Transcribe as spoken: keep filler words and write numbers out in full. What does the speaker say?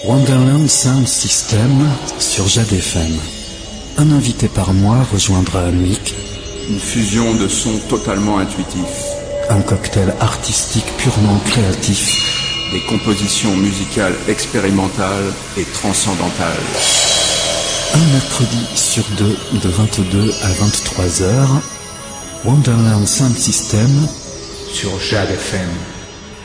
Wonderland Sound System sur Jade F M. Un invité par mois rejoindra un mic. Une fusion de sons totalement intuitifs. Un cocktail artistique purement créatif. Des compositions musicales expérimentales et transcendantales. Un mercredi sur deux de vingt-deux à vingt-trois heures. Wonderland Sound System sur Jade F M.